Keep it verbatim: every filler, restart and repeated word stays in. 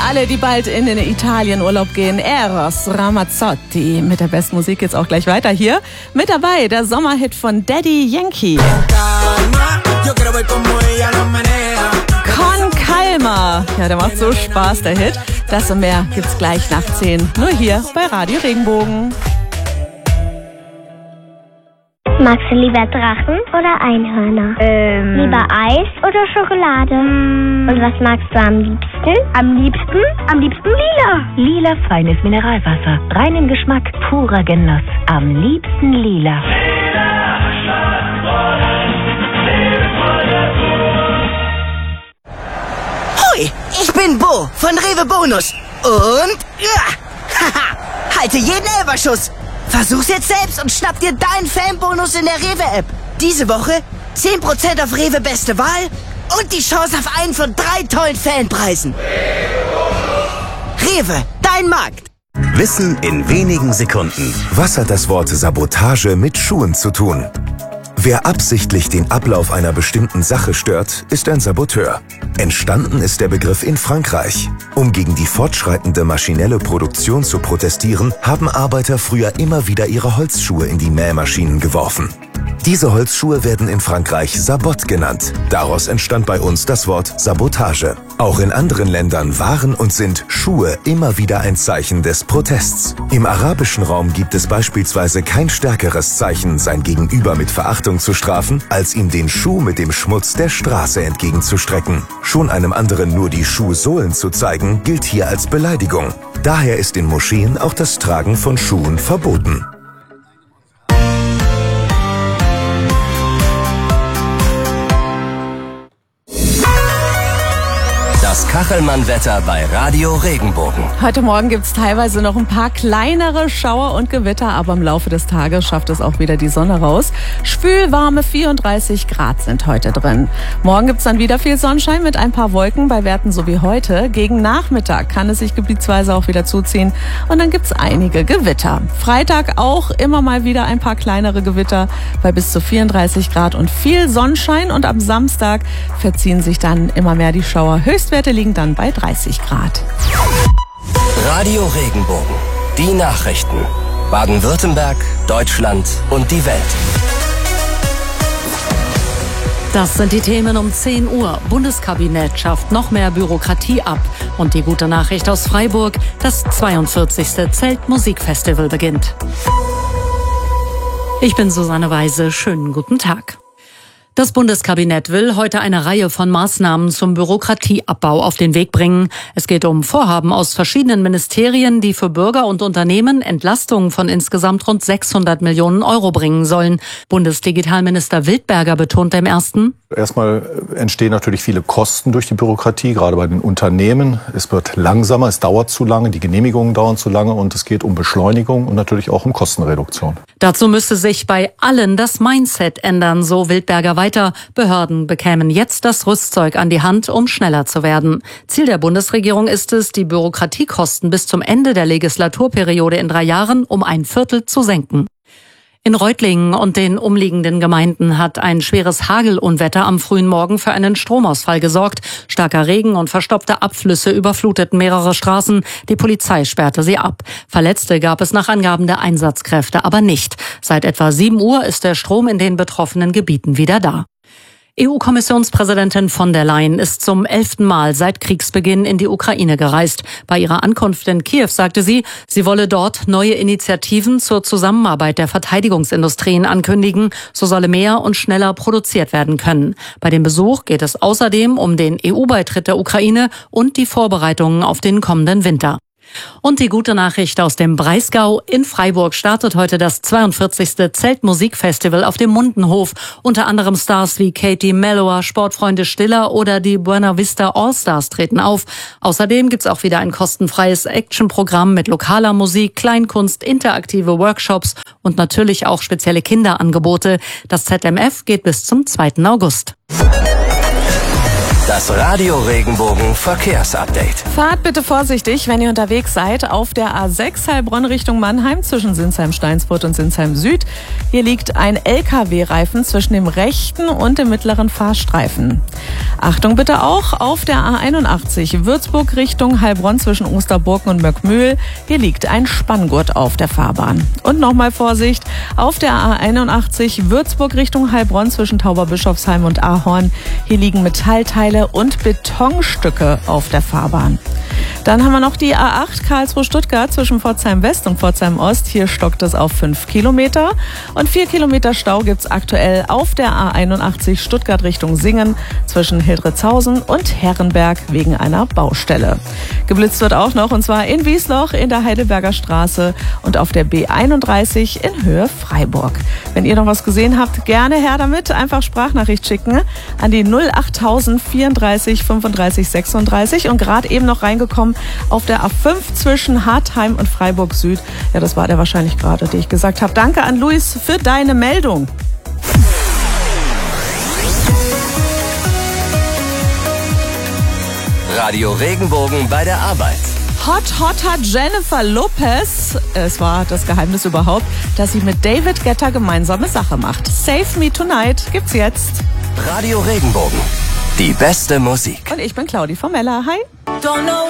alle, die bald in den Italienurlaub gehen. Eros Ramazzotti. Mit der besten Musik geht's auch gleich weiter hier. Mit dabei der Sommerhit von Daddy Yankee. Con Calma. Ja, der macht so Spaß, der Hit. Das und mehr gibt's gleich nach zehn. Nur hier bei Radio Regenbogen. Magst du lieber Drachen oder Einhörner? Ähm. Lieber Eis oder Schokolade? Mm. Und was magst du am liebsten? Am liebsten? Am liebsten lila. Lila feines Mineralwasser. Reinen Geschmack, purer Genuss. Am liebsten lila. Hui, ich bin Bo von Rewe Bonus. Und ja, haha, halte jeden Elberschuss. Versuch's jetzt selbst und schnapp dir deinen Fanbonus in der Rewe-App. Diese Woche zehn Prozent auf Rewe Beste Wahl und die Chance auf einen von drei tollen Fanpreisen. Rewe, dein Markt. Wissen in wenigen Sekunden. Was hat das Wort Sabotage mit Schuhen zu tun? Wer absichtlich den Ablauf einer bestimmten Sache stört, ist ein Saboteur. Entstanden ist der Begriff in Frankreich. Um gegen die fortschreitende maschinelle Produktion zu protestieren, haben Arbeiter früher immer wieder ihre Holzschuhe in die Mähmaschinen geworfen. Diese Holzschuhe werden in Frankreich Sabot genannt. Daraus entstand bei uns das Wort Sabotage. Auch in anderen Ländern waren und sind Schuhe immer wieder ein Zeichen des Protests. Im arabischen Raum gibt es beispielsweise kein stärkeres Zeichen, sein Gegenüber mit Verachtung zu strafen, als ihm den Schuh mit dem Schmutz der Straße entgegenzustrecken. Schon einem anderen nur die Schuhsohlen zu zeigen, gilt hier als Beleidigung. Daher ist in Moscheen auch das Tragen von Schuhen verboten. Das Kachelmann-Wetter bei Radio Regenbogen. Heute Morgen gibt's teilweise noch ein paar kleinere Schauer und Gewitter, aber im Laufe des Tages schafft es auch wieder die Sonne raus. Spülwarme vierunddreißig Grad sind heute drin. Morgen gibt's dann wieder viel Sonnenschein mit ein paar Wolken bei Werten so wie heute. Gegen Nachmittag kann es sich gebietsweise auch wieder zuziehen und dann gibt's einige Gewitter. Freitag auch immer mal wieder ein paar kleinere Gewitter bei bis zu vierunddreißig Grad und viel Sonnenschein und am Samstag verziehen sich dann immer mehr die Schauer. Höchstwerte liegen dann bei dreißig Grad. Radio Regenbogen. Die Nachrichten. Baden-Württemberg, Deutschland und die Welt. Das sind die Themen um zehn Uhr. Bundeskabinett schafft noch mehr Bürokratie ab. Und die gute Nachricht aus Freiburg, das zweiundvierzigste Zeltmusikfestival beginnt. Ich bin Susanne Weise. Schönen guten Tag. Das Bundeskabinett will heute eine Reihe von Maßnahmen zum Bürokratieabbau auf den Weg bringen. Es geht um Vorhaben aus verschiedenen Ministerien, die für Bürger und Unternehmen Entlastungen von insgesamt rund sechshundert Millionen Euro bringen sollen. Bundesdigitalminister Wildberger betonte im ersten: Erstmal entstehen natürlich viele Kosten durch die Bürokratie, gerade bei den Unternehmen. Es wird langsamer, es dauert zu lange, die Genehmigungen dauern zu lange und es geht um Beschleunigung und natürlich auch um Kostenreduktion. Dazu müsste sich bei allen das Mindset ändern, so Wildberger weiter. Behörden bekämen jetzt das Rüstzeug an die Hand, um schneller zu werden. Ziel der Bundesregierung ist es, die Bürokratiekosten bis zum Ende der Legislaturperiode in drei Jahren um ein Viertel zu senken. In Reutlingen und den umliegenden Gemeinden hat ein schweres Hagelunwetter am frühen Morgen für einen Stromausfall gesorgt. Starker Regen und verstopfte Abflüsse überfluteten mehrere Straßen. Die Polizei sperrte sie ab. Verletzte gab es nach Angaben der Einsatzkräfte aber nicht. Seit etwa sieben Uhr ist der Strom in den betroffenen Gebieten wieder da. E U-Kommissionspräsidentin von der Leyen ist zum elften Mal seit Kriegsbeginn in die Ukraine gereist. Bei ihrer Ankunft in Kiew sagte sie, sie wolle dort neue Initiativen zur Zusammenarbeit der Verteidigungsindustrien ankündigen. So solle mehr und schneller produziert werden können. Bei dem Besuch geht es außerdem um den E U-Beitritt der Ukraine und die Vorbereitungen auf den kommenden Winter. Und die gute Nachricht aus dem Breisgau: In Freiburg startet heute das zweiundvierzigste Zeltmusikfestival auf dem Mundenhof. Unter anderem Stars wie Katie Mellower, Sportfreunde Stiller oder die Buena Vista Allstars treten auf. Außerdem gibt's auch wieder ein kostenfreies Actionprogramm mit lokaler Musik, Kleinkunst, interaktive Workshops und natürlich auch spezielle Kinderangebote. Das Z M F geht bis zum zweiten August. Das Radio Regenbogen Verkehrsupdate. Fahrt bitte vorsichtig, wenn ihr unterwegs seid, auf der A sechs Heilbronn Richtung Mannheim zwischen Sinsheim-Steinsfurt und Sinsheim-Süd. Hier liegt ein L K W-Reifen zwischen dem rechten und dem mittleren Fahrstreifen. Achtung bitte auch auf der A einundachtzig Würzburg Richtung Heilbronn zwischen Osterburken und Möckmühl. Hier liegt ein Spanngurt auf der Fahrbahn. Und nochmal Vorsicht, auf der A einundachtzig Würzburg Richtung Heilbronn zwischen Tauberbischofsheim und Ahorn. Hier liegen Metallteile und Betonstücke auf der Fahrbahn. Dann haben wir noch die A acht Karlsruhe-Stuttgart zwischen Pforzheim West und Pforzheim Ost. Hier stockt es auf fünf Kilometer. Und vier Kilometer Stau gibt's aktuell auf der A einundachtzig Stuttgart Richtung Singen zwischen Hildritzhausen und Herrenberg wegen einer Baustelle. Geblitzt wird auch noch, und zwar in Wiesloch in der Heidelberger Straße und auf der B einunddreißig in Höhe Freiburg. Wenn ihr noch was gesehen habt, gerne her damit. Einfach Sprachnachricht schicken an die null achttausend vierunddreißig fünfunddreißig sechsunddreißig und gerade eben noch reingekommen auf der A fünf zwischen Hartheim und Freiburg Süd. Ja, das war der wahrscheinlich gerade, den ich gesagt habe. Danke an Luis für deine Meldung. Radio Regenbogen bei der Arbeit. Hot Hotter Jennifer Lopez. Es war das Geheimnis überhaupt, dass sie mit David Guetta gemeinsame Sache macht. Save Me Tonight gibt's jetzt. Radio Regenbogen. Die beste Musik. Und ich bin Claudi Formella. Hi. Don't know